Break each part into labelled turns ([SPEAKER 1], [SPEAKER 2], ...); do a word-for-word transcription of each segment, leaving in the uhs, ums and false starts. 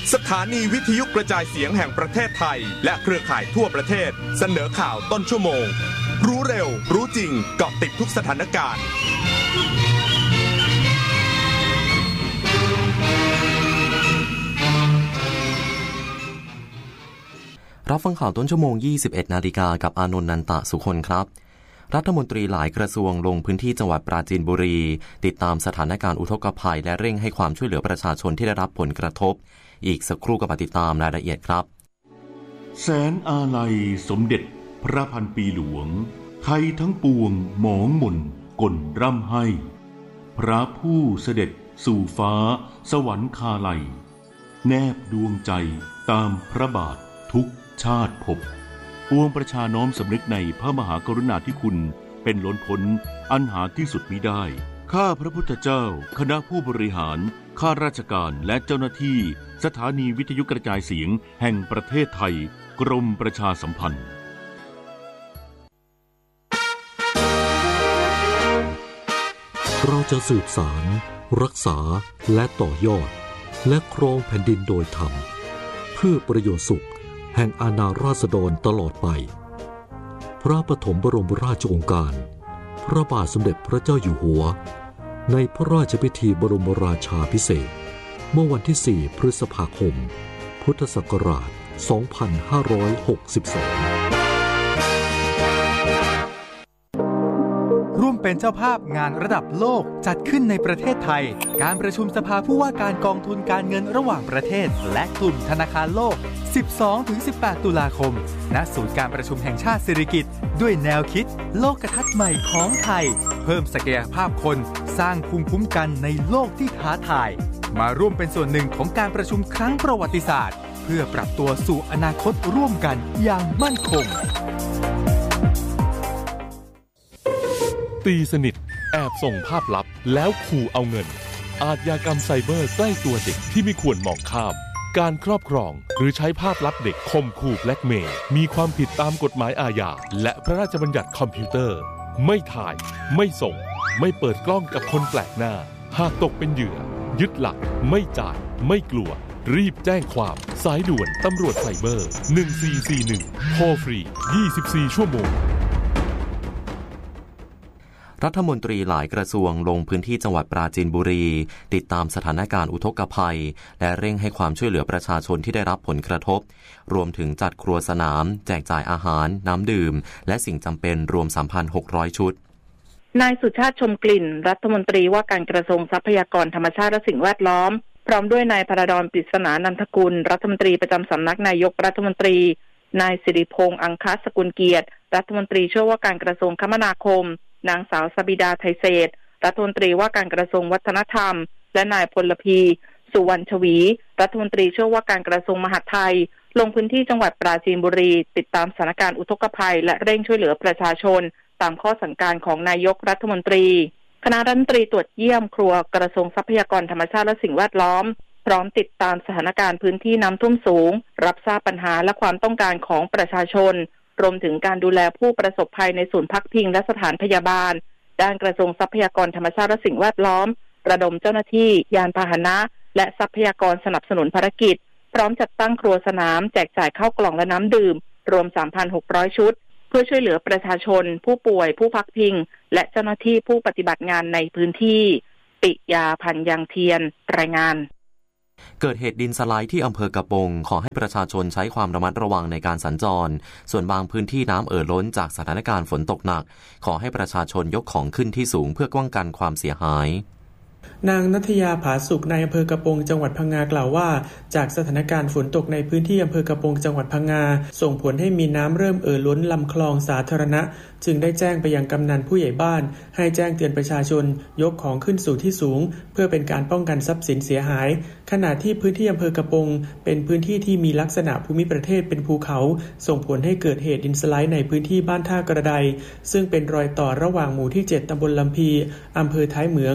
[SPEAKER 1] สถานีวิทยุกระจายเสียงแห่งประเทศไทยและเครือข่ายทั่วประเทศเสนอข่าวต้นชั่วโมงรู้เร็วรู้จริงเกาะติดทุกสถานการณ์
[SPEAKER 2] รับฟังข่าวต้นชั่วโมง ยี่สิบเอ็ด นาฬิกากับอานนท์ นันตะสุคนครับรัฐมนตรีหลายกระทรวงลงพื้นที่จังหวัดปราจีนบุรีติดตามสถานการณ์อุทกภัยและเร่งให้ความช่วยเหลือประชาชนที่ได้รับผลกระทบอีกสักครู่ก็มาติดตามรายละเอียดครับ
[SPEAKER 3] แสนอาลัยสมเด็จพระพันปีหลวงไทยทั้งปวงหมองหม่นก่นร่ำให้พระผู้เสด็จสู่ฟ้าสวรรคาลัยแนบดวงใจตามพระบาททุกชาติภพปวงประชาน้อมสำนึกในพระมหากรุณาธิคุณเป็นล้นพ้นอันหาที่สุดมิได้ข้าพระพุทธเจ้าคณะผู้บริหารข้าราชการและเจ้าหน้าที่สถานีวิทยุกระจายเสียงแห่งประเทศไทยกรมประชาสัมพันธ์
[SPEAKER 4] เราจะสืบสารรักษาและต่อยอดและครองแผ่นดินโดยธรรมเพื่อประโยชน์สุขแห่งอาณาราษฎรตลอดไปพระปฐมบรมราชโองการพระบาทสมเด็จพระเจ้าอยู่หัวในพระราชพิธีบรมราชาภิเษกเมื่อวันที่สี่พฤษภาคมพุทธศักราชสองพันห้าร้อยหกสิบสอง
[SPEAKER 5] ร่วมเป็นเจ้าภาพงานระดับโลกจัดขึ้นในประเทศไทยการประชุมสภาผู้ว่าการกองทุนการเงินระหว่างประเทศและกลุ่มธนาคารโลก สิบสองถึงสิบแปด ตุลาคมณศูนย์การประชุมแห่งชาติสิริกิติ์ด้วยแนวคิดโลกทัศน์ใหม่ของไทยเพิ่มศักยภาพคนสร้างภูมิคุ้มกันในโลกที่ท้าทายมาร่วมเป็นส่วนหนึ่งของการประชุมครั้งประวัติศาสตร์เพื่อปรับตัวสู่อนาคตร่วมกันอย่างมั่นคง
[SPEAKER 6] ตีสนิทแอบส่งภาพลับแล้วขู่เอาเงินอาชญากรรมไซเบอร์ใกล้ตัวเด็กที่ไม่ควรมองข้ามการครอบครองหรือใช้ภาพลับเด็กข่มขู่แบล็กเมย์มีความผิดตามกฎหมายอาญาและพระราชบัญญัติคอมพิวเตอร์ไม่ถ่ายไม่ส่งไม่เปิดกล้องกับคนแปลกหน้าหากตกเป็นเหยื่อยึดหลักไม่จ่ายไม่กลัวรีบแจ้งความสายด่วนตำรวจไซเบอร์หนึ่งสี่สี่หนึ่งโทรฟรียี่สิบสี่ชั่วโมง
[SPEAKER 2] รัฐมนตรีหลายกระทรวงลงพื้นที่จังหวัดปราจีนบุรีติดตามสถานการณ์อุทกภัยและเร่งให้ความช่วยเหลือประชาชนที่ได้รับผลกระทบรวมถึงจัดครัวสนามแจกจ่ายอาหารน้ำดื่มและสิ่งจำเป็นรวม สามพันหกร้อย ชุด
[SPEAKER 7] นายสุชาติชมกลิ่นรัฐมนตรีว่าการกระทรวงทรัพยากรธรรมชาติและสิ่งแวดล้อมพร้อมด้วยนายพระดอนปริศนานันทกุลรัฐมนตรีประจำสำนักนายกรัฐมนตรีนายสิริพงษ์อังคสกุลเกียรติรัฐมนตรีช่วยว่าการกระทรวงคมนาคมนางสาวสบิดาไทยเศรษฐ์รัฐมนตรีว่าการกระทรวงวัฒนธรรมและนายพลพีสุวรรณชวีรัฐมนตรีช่วยว่าการกระทรวงมหาดไทยลงพื้นที่จังหวัดปราจีนบุรีติดตามสถานการณ์อุทกภัยและเร่งช่วยเหลือประชาชนตามข้อสั่งการของนายกรัฐมนตรีคณะรัฐมนตรีตรวจเยี่ยมครัวกระทรวงทรัพยากรธรรมชาติและสิ่งแวดล้อมพร้อมติดตามสถานการณ์พื้นที่น้ำท่วมสูงรับทราบปัญหาและความต้องการของประชาชนรวมถึงการดูแลผู้ประสบภัยในศูนย์พักพิงและสถานพยาบาลด้านกระทรวงทรัพยากรธรรมชาติและสิ่งแวดล้อมระดมเจ้าหน้าที่ยานพาหนะและทรัพยากรสนับสนุนภารกิจพร้อมจัดตั้งครัวสนามแจกจ่ายข้าวกล่องและน้ำดื่มรวม สามพันหกร้อย ชุดเพื่อช่วยเหลือประชาชนผู้ป่วยผู้พักพิงและเจ้าหน้าที่ผู้ปฏิบัติงานในพื้นที่ปิยาพันธ์ยังเทียนรายงาน
[SPEAKER 2] เกิดเหตุดินสไลด์ที่อำเภอกระโปงขอให้ประชาชนใช้ความระมัดระวังในการสัญจรส่วนบางพื้นที่น้ำเอ่อล้นจากสถานการณ์ฝนตกหนักขอให้ประชาชนยกของขึ้นที่สูงเพื่อป้องกันความเสียหาย
[SPEAKER 8] นางนัทยาผาสุขในอำเภอกระโปงจังหวัดพังงากล่าวว่าจากสถานการณ์ฝนตกในพื้นที่อำเภอกระโปงจังหวัดพังงาส่งผลให้มีน้ำเริ่มเอ่อล้นลำคลองสาธารณะจึงได้แจ้งไปยังกำนันผู้ใหญ่บ้านให้แจ้งเตือนประชาชนยกของขึ้นสู่ที่สูงเพื่อเป็นการป้องกันทรัพย์สินเสียหายขณะที่พื้นที่อำเภอกระโปงเป็นพื้นที่ที่มีลักษณะภูมิประเทศเป็นภูเขาส่งผลให้เกิดเหตุดินสไลด์ในพื้นที่บ้านท่ากระไดซึ่งเป็นรอยต่อระหว่างหมู่ที่เจ็ดตำบลลำพีอำเภอท้ายเหมือง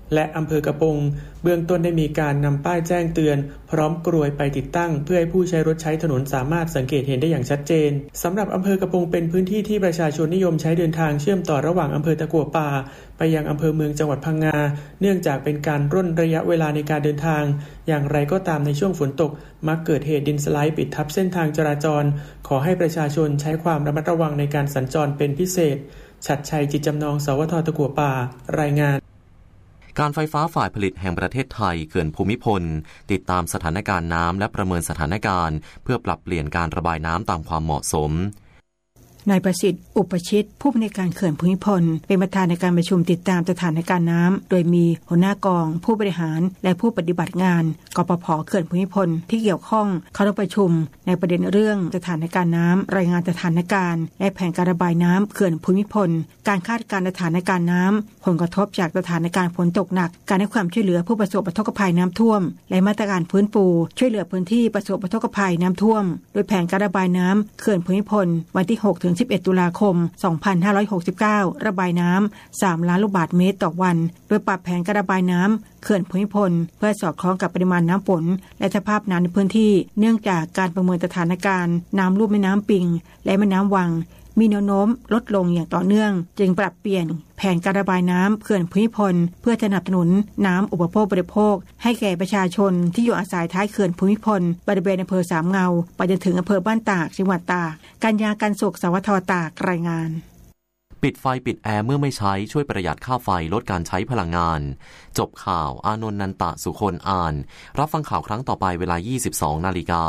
[SPEAKER 8] และอำเภอกระปงเบื้องต้นได้มีการนำป้ายแจ้งเตือนพร้อมกรวยไปติดตั้งเพื่อให้ผู้ใช้รถใช้ถนนสามารถสังเกตเห็นได้อย่างชัดเจนสำหรับอำเภอกระปงเป็นพื้นที่ที่ประชาชนนิยมใช้เดินทางเชื่อมต่อระหว่างอำเภอตะกั่วป่าไปยังอำเภอเมืองจังหวัดพังงาเนื่องจากเป็นการร่นระยะเวลาในการเดินทางอย่างไรก็ตามในช่วงฝนตกมักเกิดเหตุดินสไลด์ปิดทับเส้นทางจราจรขอให้ประชาชนใช้ความระมัดระวังในการสัญจรเป็นพิเศษฉัตรชัยจิตจำนองสวทตะกั่วป่ารายงาน
[SPEAKER 2] การไฟฟ้าฝ่ายผลิตแห่งประเทศไทยเขื่อนภูมิพลติดตามสถานการณ์น้ำและประเมินสถานการณ์เพื่อปรับเปลี่ยนการระบายน้ำตามความเหมาะสม
[SPEAKER 9] นายประสิทธิ์อุปชิตผู้อำนวยการเขื่อนภูมิพลเป็นประธานในการประชุมติดตามสถานการณ์น้ำโดยมีหัวหน้ากองผู้บริหารและผู้ปฏิบัติงานกปภ.เขื่อนภูมิพลที่เกี่ยวข้องเข้าร่วมประชุมในประเด็นเรื่องสถานการณ์น้ำรายงานสถานการณ์และแผนการระบายน้ำเขื่อนภูมิพลการคาดการณ์สถานการณ์น้ำผลกระทบจากสถานการณ์ฝนตกหนักการให้ความช่วยเหลือผู้ประสบอุทกภัยน้ำท่วมและมาตรการฟื้นฟูช่วยเหลือพื้นที่ประสบอุทกภัยน้ำท่วมโดยแผนการระบายน้ำเขื่อนภูมิพลวันที่ หกถึงสิบเอ็ด ตุลาคมสองพันห้าร้อยหกสิบเก้า ระบายน้ำสามล้านลูกบาศก์เมตรต่อวันโดยปรับแผนการระบายน้ำเขื่อนภูมิพลเพื่อสอดคล้องกับปริมาณน้ำฝนและสภาพน้ำในพื้นที่เนื่องจากการประเมินสถานการณ์น้ำลุ่มแม่น้ำปิงและแม่น้ำวังมีแนวโน้มลดลงอย่างต่อเนื่องจึงปรับเปลี่ยนแผนการระบายน้ำเขื่อนภูมิพลเพื่อสนับสนุนน้ำอุปโภคบริโภคให้แก่ประชาชนที่อยู่อาศัยท้ายเขื่อนภูมิพลบริเวณอำเภอสามเงาไปจนถึงอำเภอบ้านตากจังหวัดตากกัญญากันสุขสวทตากรายงาน
[SPEAKER 2] ปิดไฟปิดแอร์เมื่อไม่ใช้ช่วยประหยัดค่าไฟลดการใช้พลังงานจบข่าวอานนท์นันตะสุคนอ่านรับฟังข่าวครั้งต่อไปเวลา ยี่สิบสองนาฬิกา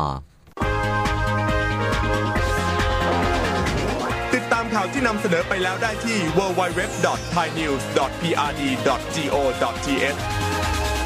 [SPEAKER 1] ติดตามข่าวที่นำเสนอไปแล้วได้ที่ ดับเบิลยู ดับเบิลยู ดับเบิลยู ดอท ไทยนิวส์ ดอท พี อาร์ ดี ดอท จี โอ ดอท ที เอช